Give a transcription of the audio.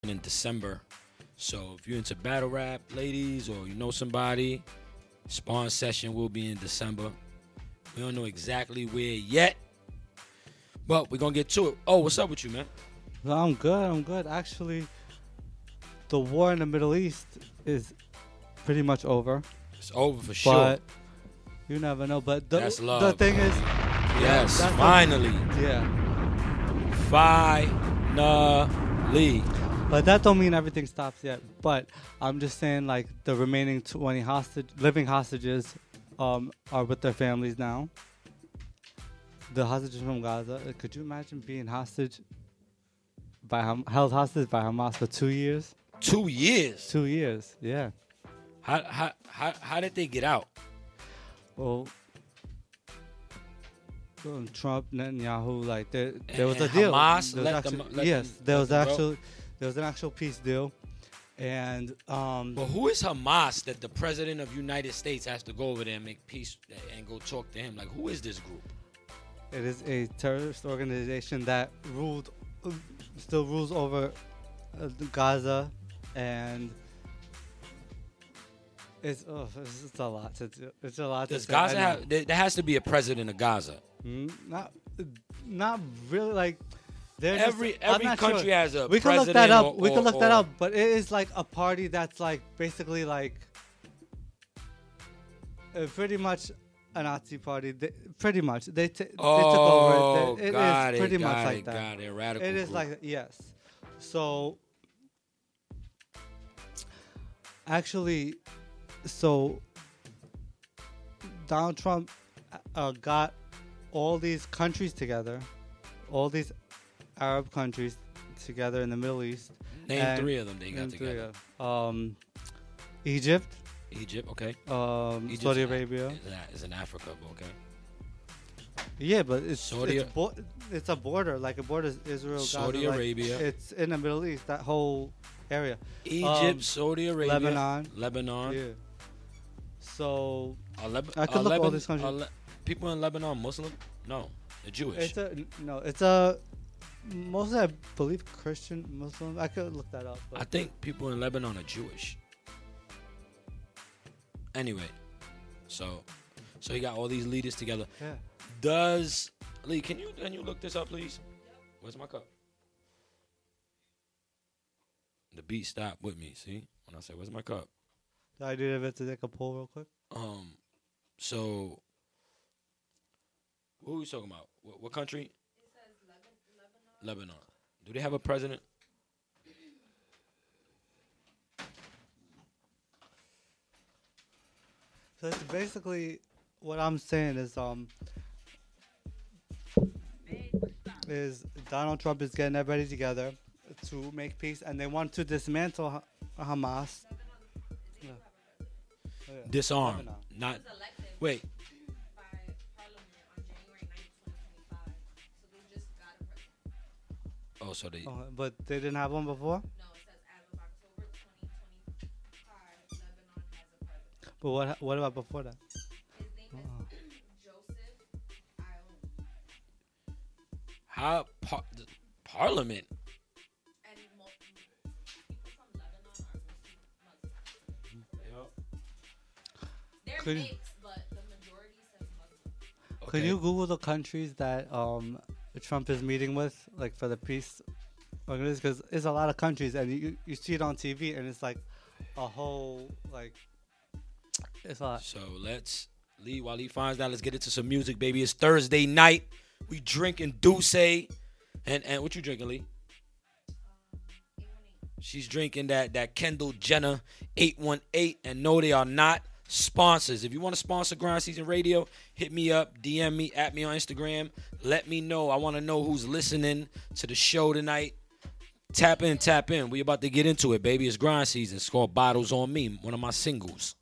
in December. So if you're into battle rap, ladies, or you know somebody, Spawn Session will be in December. We don't know exactly where yet, but we're going to get to it. Oh, what's up with you, man? No, I'm good. Actually, the war in the Middle East is pretty much over. It's over for sure. But you never know. But That's love. the thing is... Yes, finally. Yeah. Finally. But that don't mean everything stops yet. But I'm just saying, like, the remaining 20 living hostages are with their families now. The hostages from Gaza. Could you imagine being held hostage by Hamas for 2 years? 2 years? 2 years, yeah. How did they get out? Well, Trump, Netanyahu, like there was a deal. Hamas there was an actual peace deal, and But who is Hamas that the president of the United States has to go over there and make peace and go talk to him? Like, who is this group? It is a terrorist organization that still rules over Gaza, and it's a lot to do. It's a lot. Does Gaza have? There has to be a president of Gaza. Not really. Like every country has a. We can look that up. We can look that up. But it is like a party that's like basically like pretty much a Nazi party. Pretty much they took over it. It is pretty much like that. Got it. Radical. It is group. like yes. So actually, Donald Trump got all these countries together, all these Arab countries together in the Middle East. Name three of them they got together. Egypt, okay. Saudi Arabia. Is in Africa, okay. Yeah, but it's a border, like a border Israel, Saudi Gaza, Arabia. It's in the Middle East, that whole area. Egypt, Saudi Arabia, Lebanon. Yeah. So I could look at all these countries. People in Lebanon Muslim? No, they're Jewish. It's a mostly, I believe, Christian Muslim. I could look that up. I think people in Lebanon are Jewish. Anyway, so you got all these leaders together. Yeah. Does Lee? Can you look this up, please? Where's my cup? The beat stopped with me. See when I say, "Where's my cup?" I did it to take a poll real quick. So who are we talking about? What country? It says Lebanon. Do they have a president? So it's basically what I'm saying is Donald Trump is getting everybody together to make peace, and they want to dismantle Hamas. Disarm. Lebanon. Not. Wait. Oh, so they. But they didn't have one before? No, it says as of October 2025, Lebanon has a president. But what about before that? His name is Joseph Aoun. How Parliament? And people from Lebanon are Muslim. They're mixed, but the majority says Muslim. Could you Google the countries that Trump is meeting with, like for the peace organization? Because it's a lot of countries, and you see it on TV, and it's like a whole like it's a lot. So Lee, while he finds that, let's get into some music, baby. It's Thursday night. We drinking Douce, and what you drinking, Lee? 818. She's drinking that Kendall Jenner 818, and no, they are not sponsors. If you want to sponsor Grind Season Radio, hit me up, DM me, at me on Instagram. Let me know. I want to know who's listening to the show tonight. Tap in. We about to get into it, baby. It's Grind Season. It's called Bottles on Me, one of my singles.